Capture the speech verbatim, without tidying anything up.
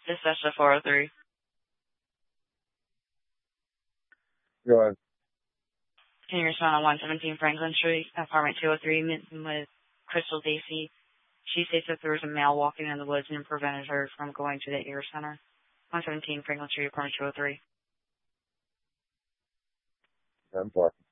This is the four oh three. Go ahead. Can you respond on one seventeen Franklin Street, apartment two oh three, meeting with Crystal Daisy? She states that there was a male walking in the woods and prevented her from going to the air center. one seventeen Franklin Street, apartment two oh three. I'm talking.